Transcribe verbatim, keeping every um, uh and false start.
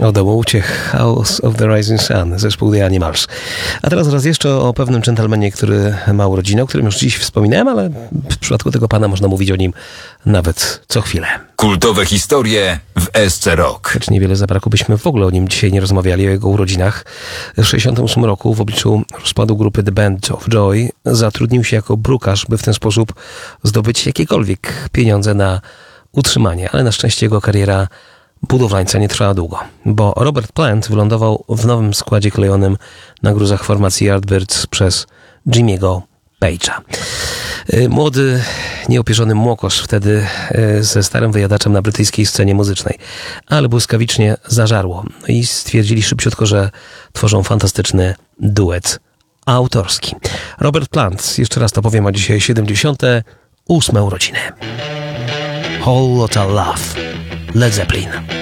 Odo uciech House of the Rising Sun, zespół The Animals. A teraz raz jeszcze o pewnym dżentelmenie, który ma urodziny, o którym już dziś wspominałem, ale w przypadku tego pana można mówić o nim nawet co chwilę. Kultowe historie w S C Rock. Choć niewiele zabrakło, byśmy w ogóle o nim dzisiaj nie rozmawiali, o jego urodzinach. W sześćdziesiątym ósmym roku w obliczu rozpadu grupy The Band of Joy zatrudnił się jako brukarz, by w ten sposób zdobyć jakiekolwiek pieniądze na utrzymanie, ale na szczęście jego kariera budowlańca nie trwała długo, bo Robert Plant wylądował w nowym składzie klejonym na gruzach formacji Yardbirds przez Jimmy'ego Page'a. Młody, nieopierzony młokosz wtedy ze starym wyjadaczem na brytyjskiej scenie muzycznej, ale błyskawicznie zażarło i stwierdzili szybciutko, że tworzą fantastyczny duet autorski. Robert Plant, jeszcze raz to powiem, ma dzisiaj siedemdziesiąte ósme urodziny. Whole Lotta Love, Led Zeppelin.